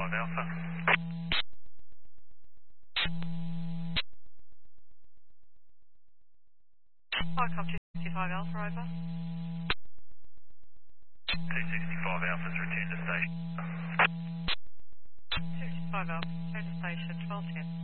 Alpha. Welcome to 65 Alpha, over. 265 Alpha's returned to station. 65 Alpha, return to station, 1210.